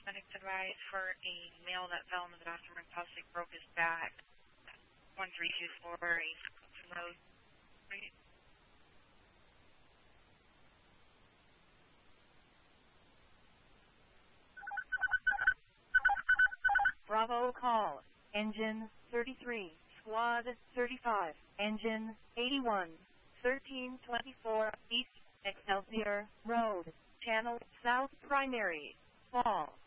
paramedics advice for a male that fell in the bathroom and possibly broke his back. 1324 East Clifton Road. Bravo call. Engine 33, Squad 35, Engine 81, 1324 East Excelsior Road, Channel South Primary, Fall.